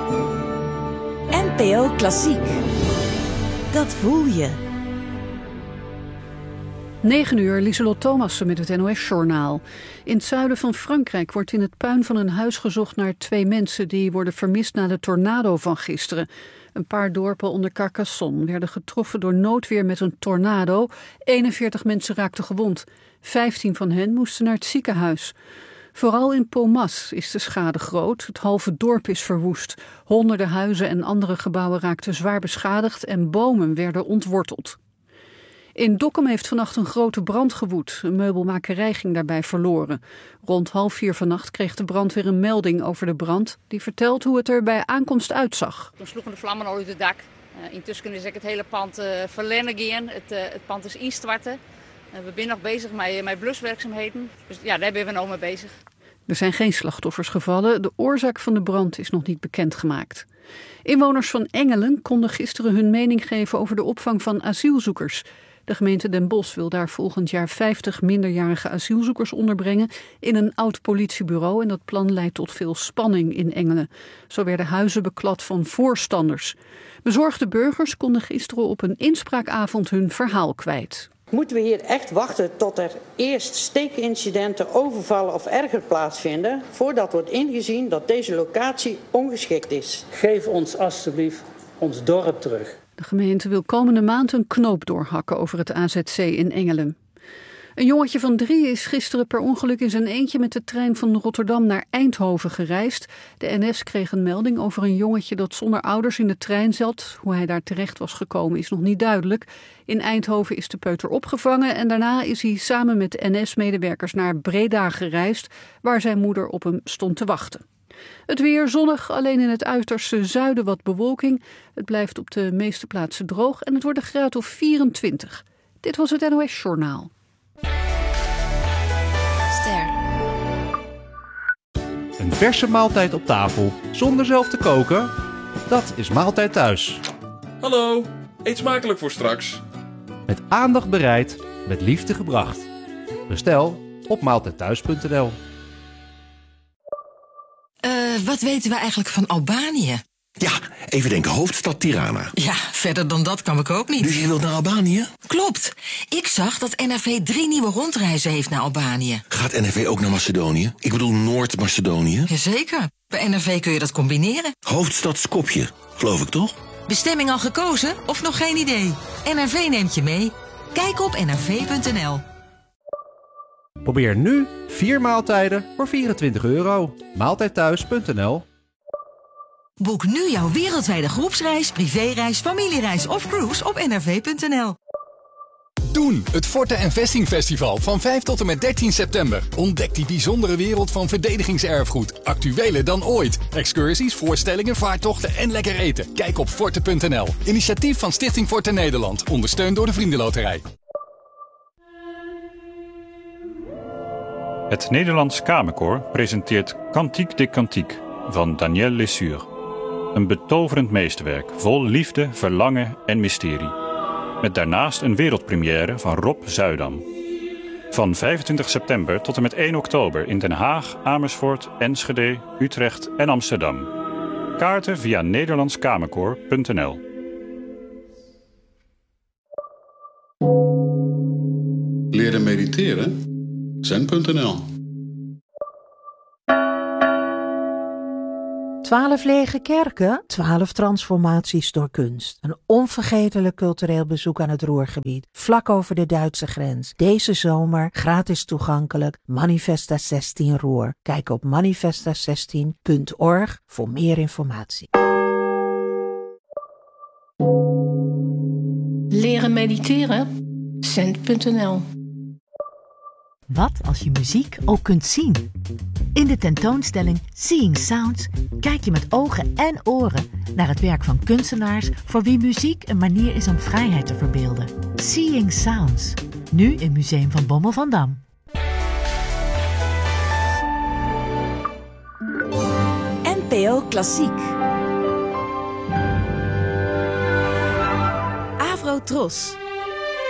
NPO Klassiek. Dat voel je. 9 uur, Lieselot Thomassen met het NOS-journaal. In het zuiden van Frankrijk wordt in het puin van een huis gezocht naar 2 mensen die worden vermist na de tornado van gisteren. Een paar dorpen onder Carcassonne werden getroffen door noodweer met een tornado. 41 mensen raakten gewond. 15 van hen moesten naar het ziekenhuis. Vooral in Pomas is de schade groot. Het halve dorp is verwoest. Honderden huizen en andere gebouwen raakten zwaar beschadigd en bomen werden ontworteld. In Dokkum heeft vannacht een grote brand gewoed. Een meubelmakerij ging daarbij verloren. Rond 3:30 vannacht kreeg de brandweer een melding over de brand. Die vertelt hoe het er bij aankomst uitzag. Toen sloegen de vlammen al uit het dak. Intussen is het hele pand verlennen gaan. Het pand is instorten. We zijn nog bezig met bluswerkzaamheden. Dus ja, daar zijn we nou mee bezig. Er zijn geen slachtoffers gevallen. De oorzaak van de brand is nog niet bekendgemaakt. Inwoners van Engelen konden gisteren hun mening geven over de opvang van asielzoekers. De gemeente Den Bosch wil daar volgend jaar 50 minderjarige asielzoekers onderbrengen in een oud politiebureau en dat plan leidt tot veel spanning in Engelen. Zo werden huizen beklad van voorstanders. Bezorgde burgers konden gisteren op een inspraakavond hun verhaal kwijt. Moeten we hier echt wachten tot er eerst steekincidenten, overvallen of erger plaatsvinden, voordat wordt ingezien dat deze locatie ongeschikt is? Geef ons alstublieft ons dorp terug. De gemeente wil komende maand een knoop doorhakken over het AZC in Engelen. Een jongetje van 3 is gisteren per ongeluk in zijn eentje met de trein van Rotterdam naar Eindhoven gereisd. De NS kreeg een melding over een jongetje dat zonder ouders in de trein zat. Hoe hij daar terecht was gekomen is nog niet duidelijk. In Eindhoven is de peuter opgevangen en daarna is hij samen met NS-medewerkers naar Breda gereisd, waar zijn moeder op hem stond te wachten. Het weer zonnig, alleen in het uiterste zuiden wat bewolking. Het blijft op de meeste plaatsen droog en het wordt een graad of 24. Dit was het NOS Journaal. Ster. Een verse maaltijd op tafel, zonder zelf te koken? Dat is Maaltijd Thuis. Hallo, eet smakelijk voor straks. Met aandacht bereid, met liefde gebracht. Bestel op maaltijdthuis.nl. Wat weten we eigenlijk van Albanië? Ja, even denken, hoofdstad Tirana. Ja, verder dan dat kan ik ook niet. Dus je wilt naar Albanië? Klopt. Ik zag dat NRV 3 nieuwe rondreizen heeft naar Albanië. Gaat NRV ook naar Macedonië? Ik bedoel Noord-Macedonië. Jazeker. Bij NRV kun je dat combineren. Hoofdstad Skopje, geloof ik toch? Bestemming al gekozen of nog geen idee? NRV neemt je mee. Kijk op nrv.nl. Probeer nu 4 maaltijden voor €24. Maaltijdthuis.nl. Boek nu jouw wereldwijde groepsreis, privéreis, familiereis of cruise op nrv.nl. Doen, het Forte en Vesting Festival van 5 tot en met 13 september. Ontdek die bijzondere wereld van verdedigingserfgoed. Actueler dan ooit. Excursies, voorstellingen, vaartochten en lekker eten. Kijk op forte.nl. Initiatief van Stichting Forte Nederland. Ondersteund door de Vriendenloterij. Het Nederlands Kamerkoor presenteert Cantique des Cantiques van Daniel Lesure. Een betoverend meesterwerk vol liefde, verlangen en mysterie. Met daarnaast een wereldpremière van Rob Zuidam. Van 25 september tot en met 1 oktober in Den Haag, Amersfoort, Enschede, Utrecht en Amsterdam. Kaarten via nederlandskamerkoor.nl. Leren mediteren? Zen.nl. 12 lege kerken, 12 transformaties door kunst. Een onvergetelijk cultureel bezoek aan het Ruhrgebied, vlak over de Duitse grens. Deze zomer gratis toegankelijk, Manifesta 16 Ruhr. Kijk op manifesta16.org voor meer informatie. Leren mediteren? Zen.nl. Wat als je muziek ook kunt zien? In de tentoonstelling Seeing Sounds kijk je met ogen en oren naar het werk van kunstenaars voor wie muziek een manier is om vrijheid te verbeelden. Seeing Sounds, nu in Museum van Bommel van Dam. NPO Klassiek. Avro Tros.